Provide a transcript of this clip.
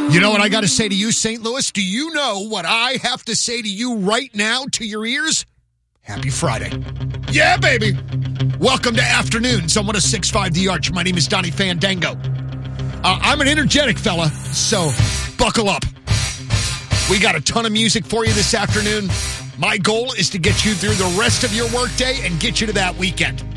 You know what I got to say to you, St. Louis? Do you know what I have to say to you right now to your ears? Happy Friday. Yeah, baby. Welcome to Afternoons on 106.5 The Arch. My name is Donnie Fandango. I'm an energetic fella, so buckle up. We got a ton of music for you this afternoon. My goal is to get you through the rest of your workday and get you to that weekend.